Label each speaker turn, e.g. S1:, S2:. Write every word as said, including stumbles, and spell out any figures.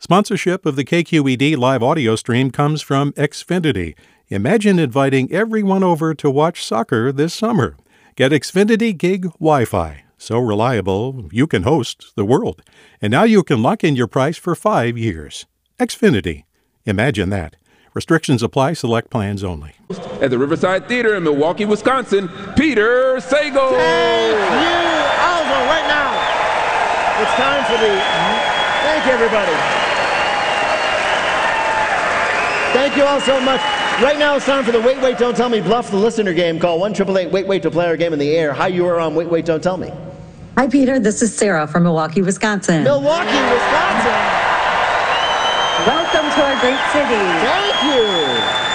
S1: Sponsorship of the K Q E D live audio stream comes from Xfinity. Imagine inviting everyone over to watch soccer this summer. Get Xfinity Gig Wi-Fi. So reliable, you can host the world. And now you can lock in your price for five years. Xfinity. Imagine that. Restrictions apply. Select plans only.
S2: At the Riverside Theater in Milwaukee, Wisconsin, Peter Sagal.
S3: Thank you, Alva. Right now, it's time for the... Thank you, everybody. Thank you all so much. Right now, it's time for the Wait, Wait, Don't Tell Me Bluff the Listener Game. Call one eight eight eight, wait, wait to play our game in the air. Hi, you are on Wait, Wait, Don't Tell Me.
S4: Hi, Peter. This is Sarah from Milwaukee, Wisconsin.
S3: Milwaukee, Wisconsin.
S4: Welcome to our great city.
S3: Thank you.